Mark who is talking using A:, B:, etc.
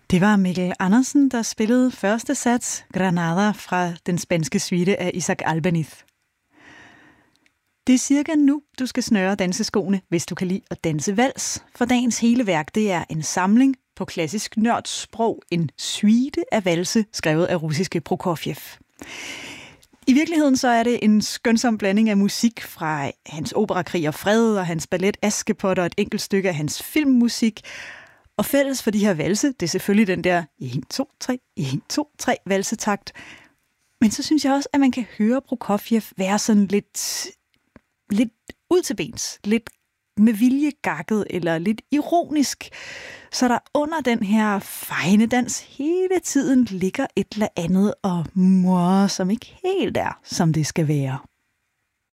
A: Det var Mikkel Andersen, der spillede første sats Granada fra den spanske suite af Isaac Albeniz. Det er cirka nu, du skal snøre danseskoene, hvis du kan lide at danse vals. For dagens hele værk, det er en samling på klassisk nørdsprog, en suite af valse, skrevet af russiske Prokofjev. I virkeligheden så er det en skønsom blanding af musik fra hans opera Krig og Fred og hans ballet Askepot og et enkelt stykke af hans filmmusik. Og fælles for de her valse, det er selvfølgelig den der 1, 2, 3, 1, 2, 3 valsetakt. Men så synes jeg også, at man kan høre Prokofjev være sådan lidt ud til bens, lidt med vilje gakket eller lidt ironisk. Så der under den her fejne dans hele tiden ligger et eller andet og mor, som ikke helt er, som det skal være.